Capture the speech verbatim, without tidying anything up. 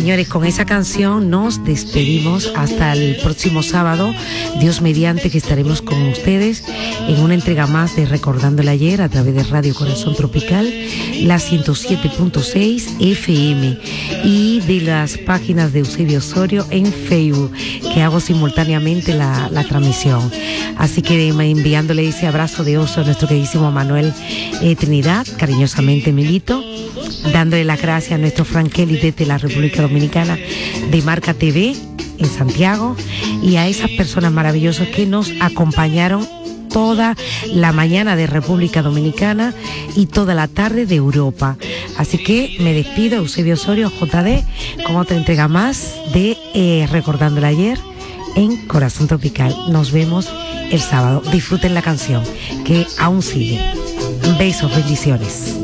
señores, con esa canción nos despedimos hasta el próximo sábado, Dios mediante, que estaremos con ustedes en una entrega más de Recordando el Ayer a través de Radio Corazón Tropical, la ciento siete punto seis F M, y de las páginas de Eusebio Osorio en Facebook, que hago simultáneamente la, la transmisión. Así que enviándole ese abrazo de oso a nuestro queridísimo Manuel eh, Trinidad, cariñosamente Milito, dándole las gracias a nuestro Frankeli desde la República Dominicana de Marca T V en Santiago, y a esas personas maravillosas que nos acompañaron toda la mañana de República Dominicana y toda la tarde de Europa. Así que me despido, Eusebio Osorio, J D, con otra entrega más de eh, Recordando el Ayer en Corazón Tropical. Nos vemos el sábado. Disfruten la canción, que aún sigue. Besos, bendiciones.